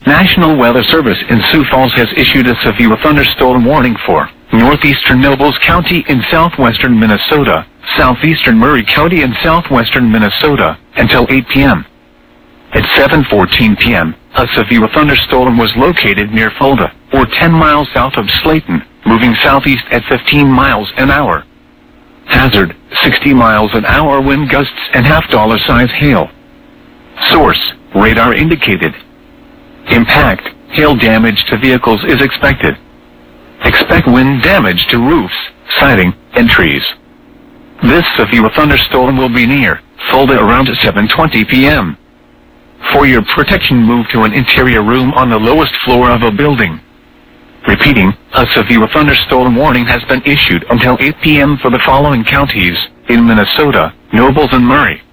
National Weather Service in Sioux Falls has issued a severe thunderstorm warning for northeastern Nobles County in southwestern Minnesota, southeastern Murray County in southwestern Minnesota, until 8 p.m. At 7:14 p.m., a severe thunderstorm was located near Fulda, or 10 miles south of Slayton, moving southeast at 15 miles an hour. Hazard, 60 miles an hour wind gusts and $half size hail. Source, radar indicated. Impact, hail damage to vehicles is expected. Expect wind damage to roofs, siding, and trees. This severe thunderstorm will be near Fulda around 7:20 p.m. For your protection, move to an interior room on the lowest floor of a building. Repeating, a severe thunderstorm warning has been issued until 8 p.m. for the following counties in Minnesota: Nobles and Murray.